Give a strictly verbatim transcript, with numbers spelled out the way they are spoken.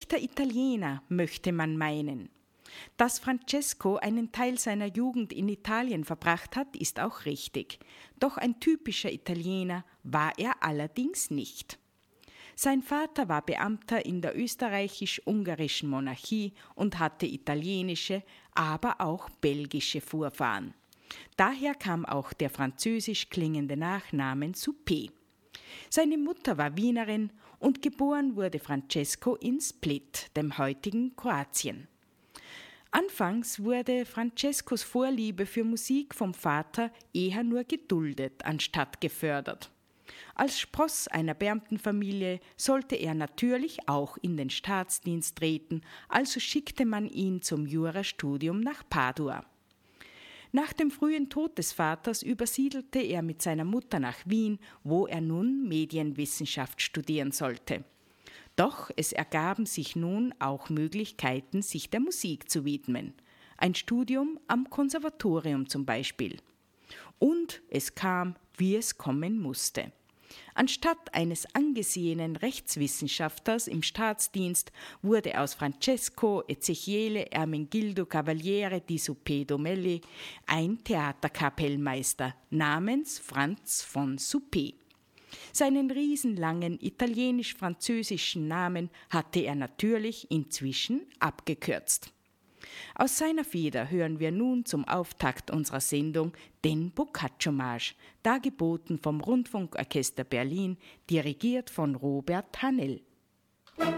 echter Italiener, möchte man meinen. Dass Francesco einen Teil seiner Jugend in Italien verbracht hat, ist auch richtig. Doch ein typischer Italiener war er allerdings nicht. Sein Vater war Beamter in der österreichisch-ungarischen Monarchie und hatte italienische, aber auch belgische Vorfahren. Daher kam auch der französisch klingende Nachname Suppé. Seine Mutter war Wienerin und geboren wurde Francesco in Split, dem heutigen Kroatien. Anfangs wurde Francescos Vorliebe für Musik vom Vater eher nur geduldet, anstatt gefördert. Als Spross einer Beamtenfamilie sollte er natürlich auch in den Staatsdienst treten, also schickte man ihn zum Jurastudium nach Padua. Nach dem frühen Tod des Vaters übersiedelte er mit seiner Mutter nach Wien, wo er nun Medienwissenschaft studieren sollte. Doch es ergaben sich nun auch Möglichkeiten, sich der Musik zu widmen. Ein Studium am Konservatorium zum Beispiel. Und es kam, wie es kommen musste. Anstatt eines angesehenen Rechtswissenschaftlers im Staatsdienst wurde aus Francesco Ezechiele Ermengildo Cavaliere di Suppé Domelli ein Theaterkapellmeister namens Franz von Suppé. Seinen riesenlangen italienisch-französischen Namen hatte er natürlich inzwischen abgekürzt. Aus seiner Feder hören wir nun zum Auftakt unserer Sendung den Boccaccio-Marsch, dargeboten vom Rundfunkorchester Berlin, dirigiert von Robert Hanel.